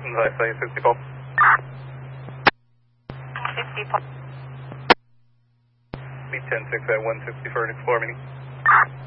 I say 60 pulse. 60 pulse. Be 10-6 at 160 for an Explorer meeting.